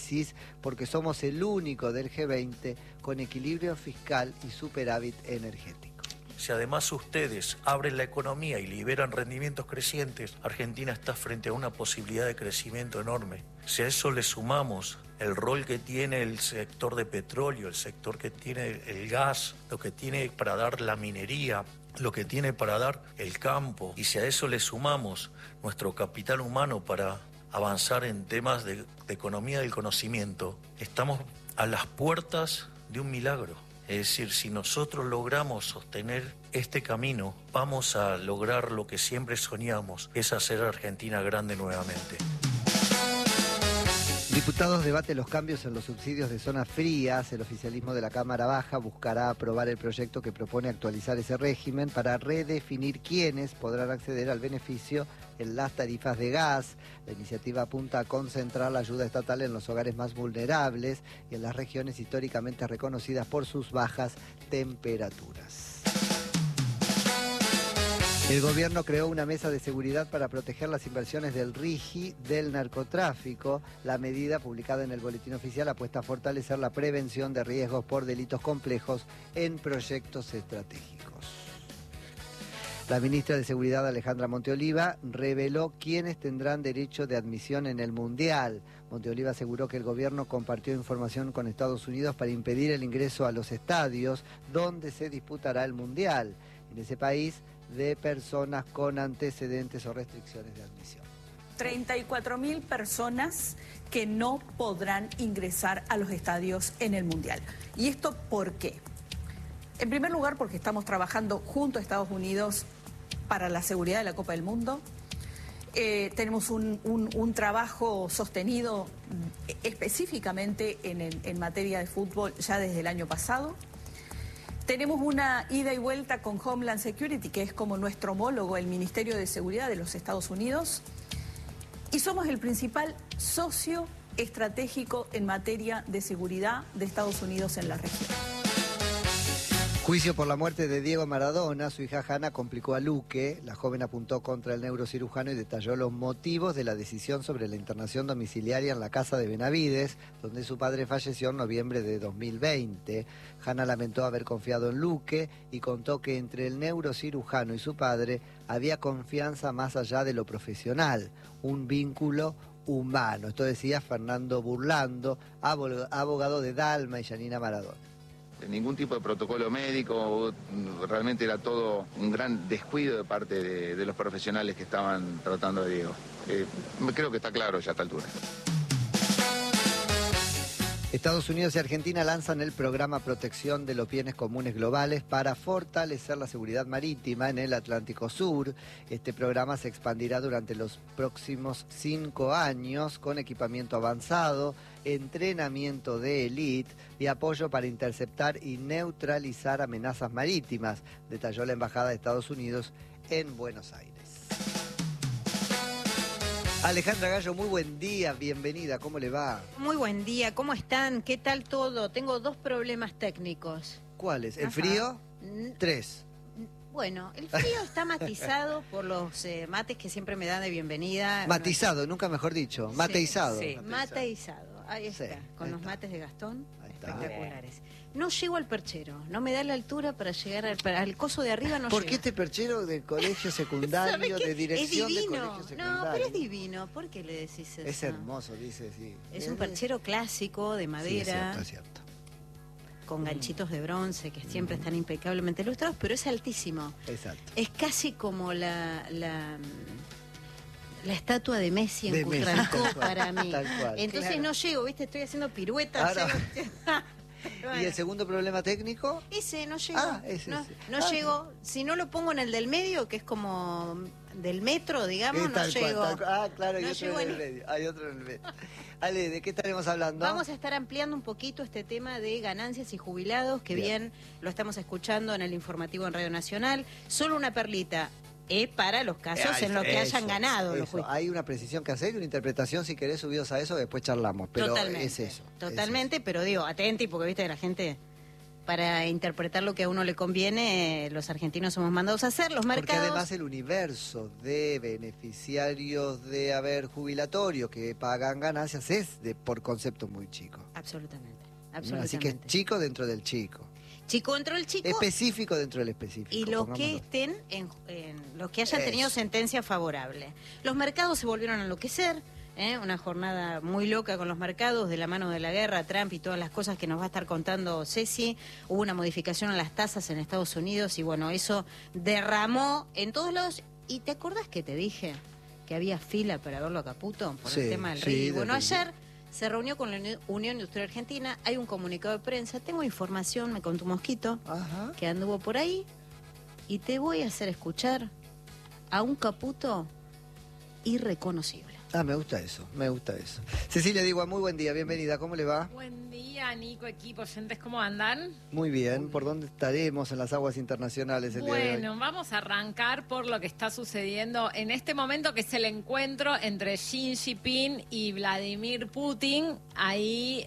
crisis porque somos el único del G20 con equilibrio fiscal y superávit energético. Si además ustedes abren la economía y liberan rendimientos crecientes, Argentina está frente a una posibilidad de crecimiento enorme. Si a eso le sumamos el rol que tiene el sector de petróleo, el sector que tiene el gas, lo que tiene para dar la minería, lo que tiene para dar el campo, y si a eso le sumamos nuestro capital humano para avanzar en temas de economía del conocimiento, estamos a las puertas de un milagro. Es decir, si nosotros logramos sostener este camino, vamos a lograr lo que siempre soñamos, es hacer a Argentina grande nuevamente. Diputados debate los cambios en los subsidios de zonas frías. El oficialismo de la Cámara Baja buscará aprobar el proyecto que propone actualizar ese régimen para redefinir quiénes podrán acceder al beneficio en las tarifas de gas. La iniciativa apunta a concentrar la ayuda estatal en los hogares más vulnerables y en las regiones históricamente reconocidas por sus bajas temperaturas. El gobierno creó una mesa de seguridad para proteger las inversiones del RIGI del narcotráfico. La medida, publicada en el Boletín Oficial, apuesta a fortalecer la prevención de riesgos por delitos complejos en proyectos estratégicos. La ministra de Seguridad, Alejandra Monteoliva, reveló quiénes tendrán derecho de admisión en el Mundial. Monteoliva aseguró que el gobierno compartió información con Estados Unidos para impedir el ingreso a los estadios donde se disputará el Mundial. En ese país, de personas con antecedentes o restricciones de admisión. 34.000 personas que no podrán ingresar a los estadios en el Mundial. ¿Y esto por qué? En primer lugar, porque estamos trabajando junto a Estados Unidos para la seguridad de la Copa del Mundo. Tenemos un trabajo sostenido específicamente en materia de fútbol ya desde el año pasado. Tenemos una ida y vuelta con Homeland Security, que es como nuestro homólogo, el Ministerio de Seguridad de los Estados Unidos. Y somos el principal socio estratégico en materia de seguridad de Estados Unidos en la región. Juicio por la muerte de Diego Maradona. Su hija Hanna complicó a Luque. La joven apuntó contra el neurocirujano y detalló los motivos de la decisión sobre la internación domiciliaria en la casa de Benavides, donde su padre falleció en noviembre de 2020. Hanna lamentó haber confiado en Luque y contó que entre el neurocirujano y su padre había confianza más allá de lo profesional, un vínculo humano. Esto decía Fernando Burlando, abogado de Dalma y Yanina Maradona. Ningún tipo de protocolo médico, realmente era todo un gran descuido de parte de los profesionales que estaban tratando a Diego. Creo que está claro ya a esta altura. Estados Unidos y Argentina lanzan el programa Protección de los Bienes Comunes Globales para fortalecer la seguridad marítima en el Atlántico Sur. Este programa se expandirá durante los próximos 5 años con equipamiento avanzado, entrenamiento de élite y apoyo para interceptar y neutralizar amenazas marítimas, detalló la Embajada de Estados Unidos en Buenos Aires. Alejandra Gallo, muy buen día, bienvenida, ¿cómo le va? Muy buen día, ¿cómo están? ¿Qué tal todo? Tengo 2 problemas técnicos. ¿Cuáles? ¿El frío? 3. Bueno, el frío está matizado por los mates que siempre me dan de bienvenida. Matizado, nunca mejor dicho, mateizado. Sí, mateizado, ahí está, con los mates de Gastón, espectaculares. No llego al perchero, no me da la altura para llegar al coso de arriba, no ¿Por llego. qué este perchero de colegio secundario, de dirección de colegio secundario? No, pero es divino, ¿por qué le decís eso? Es hermoso, dice, sí. Es un perchero clásico, de madera. Sí, es cierto. Con ganchitos de bronce que siempre están impecablemente ilustrados, pero es altísimo. Exacto. Es casi como la estatua de Messi en Cutralcó para mí. Tal cual. Entonces no llego, ¿viste? Estoy haciendo piruetas. Bueno. ¿Y el segundo problema técnico? Ese, no llego. No llego. Si no lo pongo en el del medio, que es como del metro, digamos, no llego. Claro, hay no otro en el medio. Hay otro en el medio. Ale, ¿de qué estaremos hablando? Vamos a estar ampliando un poquito este tema de ganancias y jubilados, que bien lo estamos escuchando en el informativo en Radio Nacional. Solo una perlita. Para los casos en los que hayan ganado los juicios. Hay una precisión que hacer y una interpretación, si querés, subidos a eso, después charlamos. Pero totalmente, es eso. Totalmente, pero digo, atenti, porque viste que la gente para interpretar lo que a uno le conviene, los argentinos somos mandados a hacer. Los mercados... Porque además el universo de beneficiarios de haber jubilatorios que pagan ganancias es por concepto muy chico. Absolutamente. Así que es chico dentro del chico. Chico dentro del chico. Específico dentro del específico. Y los que estén, los que hayan tenido sentencia favorable. Los mercados se volvieron a enloquecer. Una jornada muy loca con los mercados, de la mano de la guerra, Trump y todas las cosas que nos va a estar contando Ceci. Hubo una modificación a las tasas en Estados Unidos y bueno, eso derramó en todos lados. ¿Y te acordás que te dije que había fila para verlo a Caputo por el tema del RIGI? Bueno, ayer se reunió con la Unión Industrial Argentina, hay un comunicado de prensa, tengo información, me contó un mosquito, que anduvo por ahí, y te voy a hacer escuchar a un Caputo irreconocible. Me gusta eso, me gusta eso. Cecilia Digua, muy buen día, bienvenida, ¿cómo le va? Buen día, Nico, equipo, oyentes, ¿cómo andan? Muy bien, ¿por dónde estaremos en las aguas internacionales el día de hoy? Bueno, vamos a arrancar por lo que está sucediendo en este momento, que es el encuentro entre Xi Jinping y Vladimir Putin. Ahí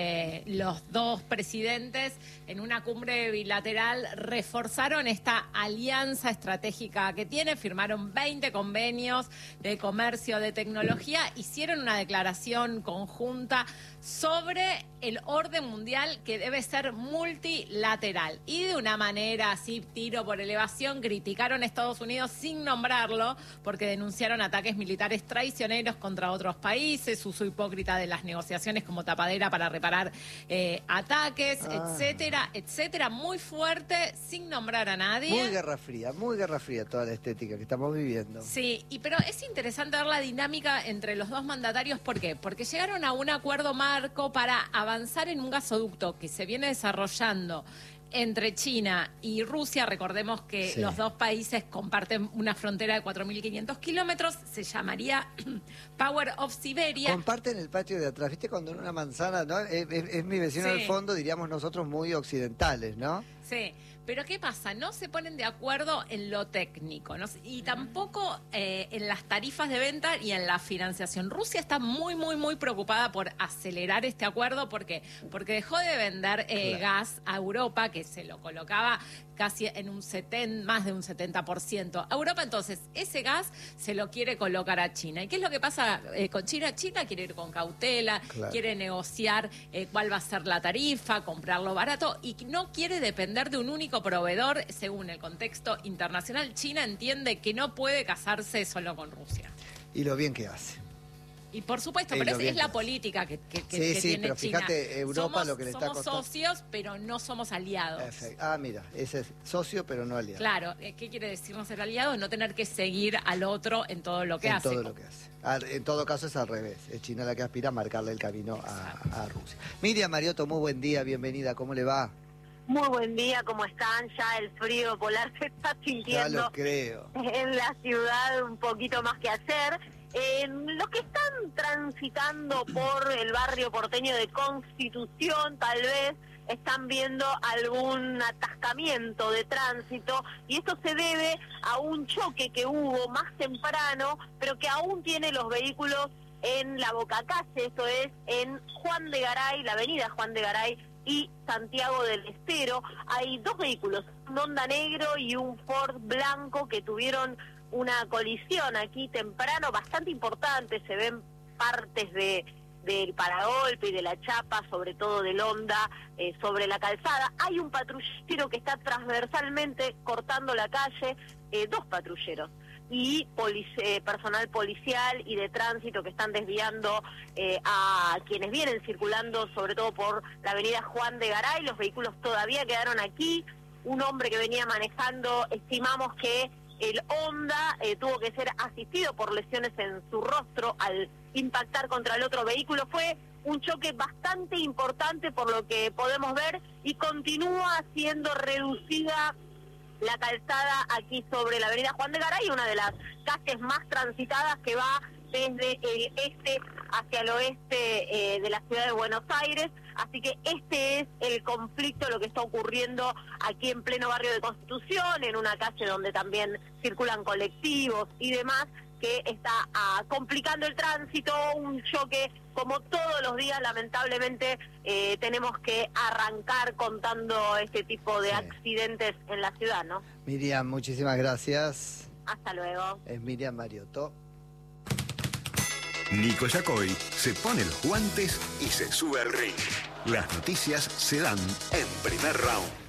los dos presidentes en una cumbre bilateral reforzaron esta alianza estratégica que tiene, firmaron 20 convenios de comercio, de tecnología, hicieron una declaración conjunta sobre el orden mundial que debe ser multilateral. Y de una manera así, tiro por elevación, criticaron a Estados Unidos sin nombrarlo, porque denunciaron ataques militares traicioneros contra otros países, uso hipócrita de las negociaciones como tapadera para reparar ataques, etcétera, etcétera. Muy fuerte, sin nombrar a nadie. Muy guerra fría toda la estética que estamos viviendo. Sí, pero es interesante ver la dinámica entre los dos mandatarios. ¿Por qué? Porque llegaron a un acuerdo marco para avanzar en un gasoducto que se viene desarrollando entre China y Rusia. Recordemos que los dos países comparten una frontera de 4.500 kilómetros. Se llamaría Power of Siberia. Comparten el patio de atrás. ¿Viste cuando en una manzana, no? Es mi vecino del fondo, diríamos nosotros muy occidentales, ¿no? Sí. Pero ¿qué pasa? No se ponen de acuerdo en lo técnico, ¿no? Y tampoco en las tarifas de venta y en la financiación. Rusia está muy, muy, muy preocupada por acelerar este acuerdo. ¿Por qué? Porque dejó de vender gas a Europa, que se lo colocaba casi en más de un 70% a Europa. Entonces, ese gas se lo quiere colocar a China. ¿Y qué es lo que pasa con China? China quiere ir con cautela, quiere negociar cuál va a ser la tarifa, comprarlo barato, y no quiere depender de un único proveedor. Según el contexto internacional, China entiende que no puede casarse solo con Rusia. Y lo bien que hace. Y por supuesto, pero es la política que tiene pero China. Fíjate, Europa lo que le está costando. Somos socios, pero no somos aliados. Perfecto. Mira, ese es socio, pero no aliado. Claro, ¿qué quiere decir no ser aliado? No tener que seguir al otro en todo lo que hace. En todo lo que hace. En todo caso es al revés. Es China la que aspira a marcarle el camino a Rusia. Miriam Mariotto, muy buen día, bienvenida. ¿Cómo le va? Muy buen día, ¿cómo están? Ya el frío polar se está sintiendo. Ya lo creo. En la ciudad un poquito más que hacer. Los que están transitando por el barrio porteño de Constitución, tal vez están viendo algún atascamiento de tránsito, y esto se debe a un choque que hubo más temprano, pero que aún tiene los vehículos en la bocacalle. Esto es en Juan de Garay, la avenida Juan de Garay y Santiago del Estero. Hay dos vehículos, un Honda negro y un Ford blanco, que tuvieron una colisión aquí temprano bastante importante. Se ven partes del paragolpe y de la chapa, sobre todo del Honda, sobre la calzada. Hay un patrullero que está transversalmente cortando la calle, dos patrulleros, y personal policial y de tránsito que están desviando a quienes vienen circulando, sobre todo por la avenida Juan de Garay. Los vehículos todavía quedaron aquí. Un hombre que venía manejando, estimamos que el Honda tuvo que ser asistido por lesiones en su rostro al impactar contra el otro vehículo. Fue un choque bastante importante por lo que podemos ver, y continúa siendo reducida la calzada aquí sobre la avenida Juan de Garay, una de las calles más transitadas que va desde el este hacia el oeste de la ciudad de Buenos Aires. Así que este es el conflicto, lo que está ocurriendo aquí en pleno barrio de Constitución, en una calle donde también circulan colectivos y demás, que está complicando el tránsito, un choque como todos los días, lamentablemente tenemos que arrancar contando este tipo de accidentes en la ciudad, ¿no? Miriam, muchísimas gracias. Hasta luego. Es Miriam Mariotto. Nico Yacoy se pone los guantes y se sube al ring. Las noticias se dan en Primer Round.